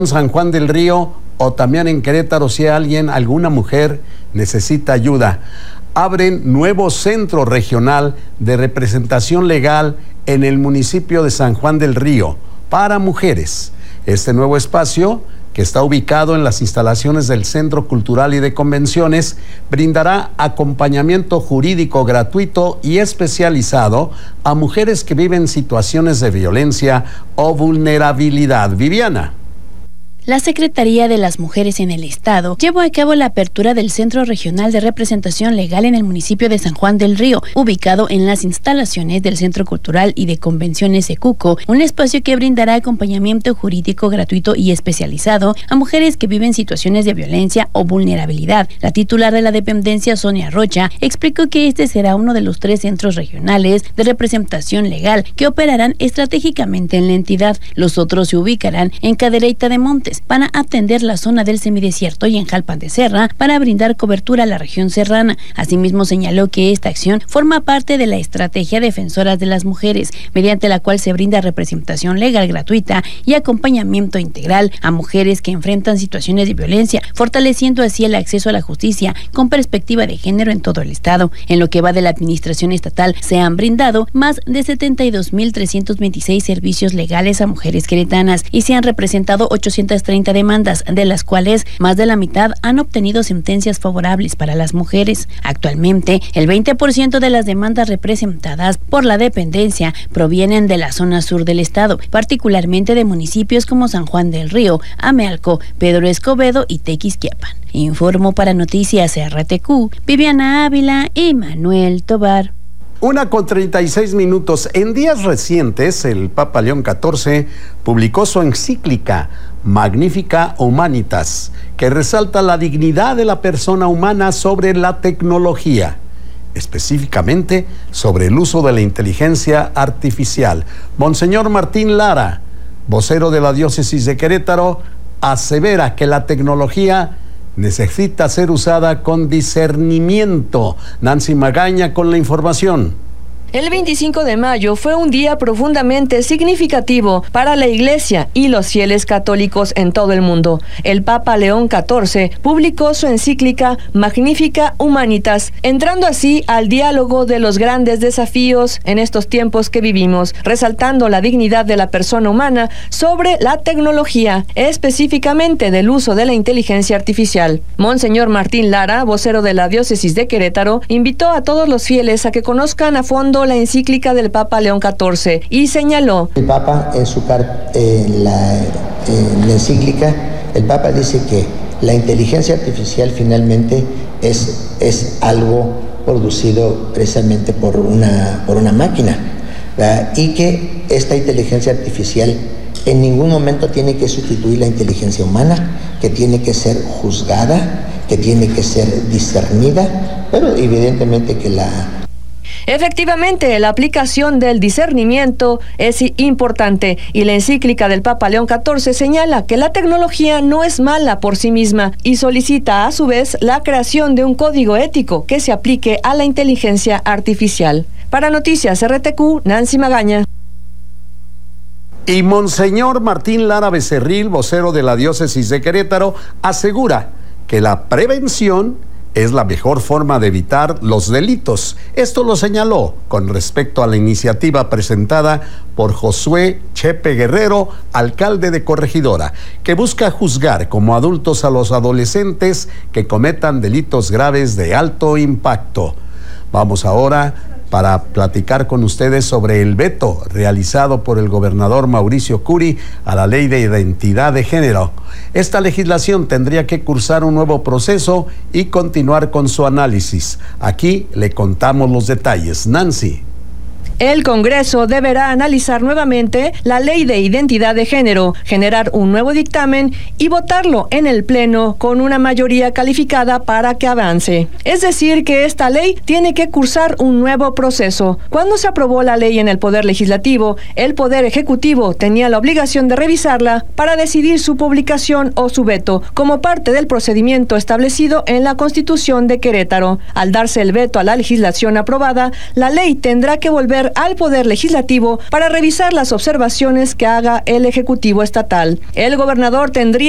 San Juan del Río o también en Querétaro, si alguna mujer necesita ayuda. Abren nuevo centro regional de representación legal en el municipio de San Juan del Río para mujeres. Este nuevo espacio, que está ubicado en las instalaciones del Centro Cultural y de Convenciones, brindará acompañamiento jurídico gratuito y especializado a mujeres que viven situaciones de violencia o vulnerabilidad. Viviana. La Secretaría de las Mujeres en el Estado llevó a cabo la apertura del Centro Regional de Representación Legal en el municipio de San Juan del Río, ubicado en las instalaciones del Centro Cultural y de Convenciones Ecuco, un espacio que brindará acompañamiento jurídico gratuito y especializado a mujeres que viven situaciones de violencia o vulnerabilidad. La titular de la dependencia, Sonia Rocha, explicó que este será uno de los 3 centros regionales de representación legal que operarán estratégicamente en la entidad. Los otros se ubicarán en Cadereyta de Montes, para atender la zona del semidesierto, y en Jalpan de Serra para brindar cobertura a la región serrana. Asimismo, señaló que esta acción forma parte de la estrategia Defensoras de las Mujeres, mediante la cual se brinda representación legal gratuita y acompañamiento integral a mujeres que enfrentan situaciones de violencia, fortaleciendo así el acceso a la justicia con perspectiva de género en todo el estado. En lo que va de la administración estatal, se han brindado más de 72,326 servicios legales a mujeres queretanas y se han representado 830 demandas, de las cuales más de la mitad han obtenido sentencias favorables para las mujeres. Actualmente, el 20% de las demandas representadas por la dependencia provienen de la zona sur del estado, particularmente de municipios como San Juan del Río, Amealco, Pedro Escobedo y Tequisquiapan. Informó para Noticias RTQ, Viviana Ávila y Manuel Tobar. 1:36. En días recientes, el Papa León XIV publicó su encíclica Magnificat Humanitas, que resalta la dignidad de la persona humana sobre la tecnología, específicamente sobre el uso de la inteligencia artificial. Monseñor Martín Lara, vocero de la Diócesis de Querétaro, asevera que la tecnología necesita ser usada con discernimiento. Nancy Magaña con la información. El 25 de mayo fue un día profundamente significativo para la Iglesia y los fieles católicos en todo el mundo. El Papa León XIV publicó su encíclica Magnificat Humanitas, entrando así al diálogo de los grandes desafíos en estos tiempos que vivimos, resaltando la dignidad de la persona humana sobre la tecnología, específicamente del uso de la inteligencia artificial. Monseñor Martín Lara, vocero de la Diócesis de Querétaro, invitó a todos los fieles a que conozcan a fondo la encíclica del Papa León XIV y señaló: el Papa en la encíclica, el Papa dice que la inteligencia artificial finalmente es algo producido precisamente por una máquina, ¿verdad? Y que esta inteligencia artificial en ningún momento tiene que sustituir la inteligencia humana, que tiene que ser juzgada, que tiene que ser discernida, pero evidentemente que Efectivamente, la aplicación del discernimiento es importante y la encíclica del Papa León XIV señala que la tecnología no es mala por sí misma y solicita a su vez la creación de un código ético que se aplique a la inteligencia artificial. Para Noticias RTQ, Nancy Magaña. Y Monseñor Martín Lara Becerril, vocero de la Diócesis de Querétaro, asegura que la prevención es la mejor forma de evitar los delitos. Esto lo señaló con respecto a la iniciativa presentada por Josué Chepe Guerrero, alcalde de Corregidora, que busca juzgar como adultos a los adolescentes que cometan delitos graves de alto impacto. Vamos ahora para platicar con ustedes sobre el veto realizado por el gobernador Mauricio Curi a la Ley de Identidad de Género. Esta legislación tendría que cursar un nuevo proceso y continuar con su análisis. Aquí le contamos los detalles. Nancy. El Congreso deberá analizar nuevamente la Ley de Identidad de Género, generar un nuevo dictamen y votarlo en el Pleno con una mayoría calificada para que avance. Es decir, que esta ley tiene que cursar un nuevo proceso. Cuando se aprobó la ley en el Poder Legislativo, el Poder Ejecutivo tenía la obligación de revisarla para decidir su publicación o su veto, como parte del procedimiento establecido en la Constitución de Querétaro. Al darse el veto a la legislación aprobada, la ley tendrá que volver recurrir al Poder Legislativo para revisar las observaciones que haga el Ejecutivo Estatal. El gobernador tendría